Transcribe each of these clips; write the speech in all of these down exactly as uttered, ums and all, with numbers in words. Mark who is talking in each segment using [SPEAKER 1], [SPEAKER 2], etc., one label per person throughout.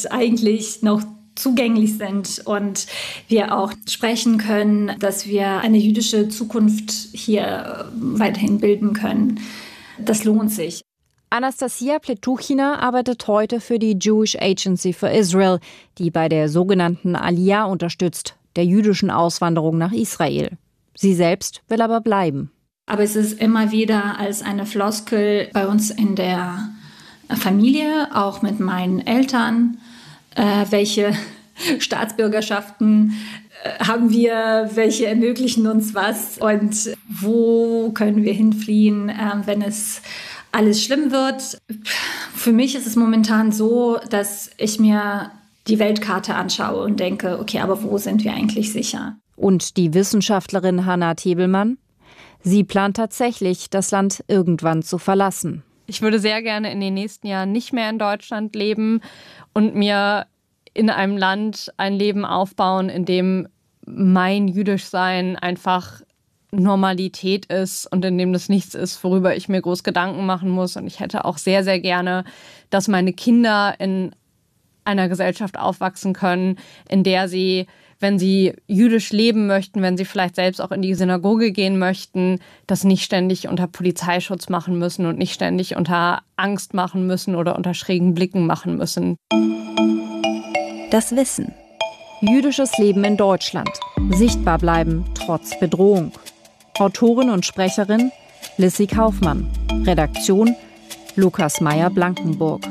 [SPEAKER 1] und eigentlich noch zugänglich sind und wir auch sprechen können, dass wir eine jüdische Zukunft hier weiterhin bilden können. Das lohnt sich.
[SPEAKER 2] Anastasia Pletuchina arbeitet heute für die Jewish Agency for Israel, die bei der sogenannten Aliyah unterstützt, der jüdischen Auswanderung nach Israel. Sie selbst will aber bleiben.
[SPEAKER 1] Aber es ist immer wieder als eine Floskel bei uns in der Familie, auch mit meinen Eltern, äh, welche Staatsbürgerschaften äh, haben wir, welche ermöglichen uns was und wo können wir hinfliehen, äh, wenn es alles schlimm wird. Für mich ist es momentan so, dass ich mir die Weltkarte anschaue und denke, okay, aber wo sind wir eigentlich sicher?
[SPEAKER 2] Und die Wissenschaftlerin Hanna Tebelmann? Sie plant tatsächlich, das Land irgendwann zu verlassen.
[SPEAKER 3] Ich würde sehr gerne in den nächsten Jahren nicht mehr in Deutschland leben und mir in einem Land ein Leben aufbauen, in dem mein Jüdischsein einfach Normalität ist und in dem das nichts ist, worüber ich mir groß Gedanken machen muss. Und ich hätte auch sehr, sehr gerne, dass meine Kinder in einer Gesellschaft aufwachsen können, in der sie, wenn sie jüdisch leben möchten, wenn sie vielleicht selbst auch in die Synagoge gehen möchten, das nicht ständig unter Polizeischutz machen müssen und nicht ständig unter Angst machen müssen oder unter schrägen Blicken machen müssen.
[SPEAKER 2] Das Wissen. Jüdisches Leben in Deutschland. Sichtbar bleiben trotz Bedrohung. Autorin und Sprecherin Lissy Kaufmann. Redaktion Lukas Meyer-Blankenburg.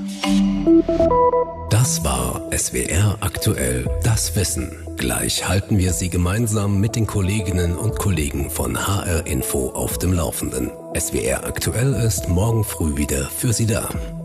[SPEAKER 4] Das war S W R aktuell, das Wissen. Gleich halten wir Sie gemeinsam mit den Kolleginnen und Kollegen von H R Info auf dem Laufenden. S W R aktuell ist morgen früh wieder für Sie da.